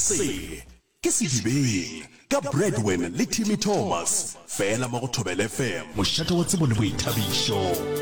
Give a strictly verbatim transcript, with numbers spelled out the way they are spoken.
se ke sedibeng ka Breadwin le Timmy Thomas fela mo go Thobela F M mošate wa tsebo le boithabišo.